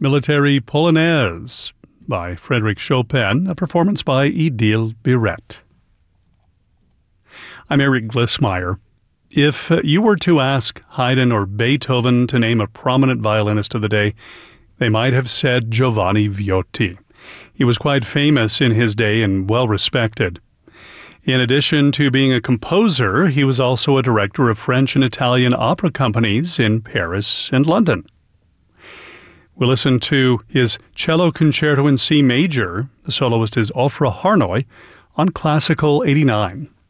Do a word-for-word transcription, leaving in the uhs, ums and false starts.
Military Polonaise by Frédéric Chopin, a performance by Idil Biret. I'm Eric Glissmeyer. If you were to ask Haydn or Beethoven to name a prominent violinist of the day, they might have said Giovanni Viotti. He was quite famous in his day and well respected. In addition to being a composer, he was also a director of French and Italian opera companies in Paris and London. We'll listen to his Cello Concerto in C Major. The soloist is Ofra Harnoy on Classical eighty-nine.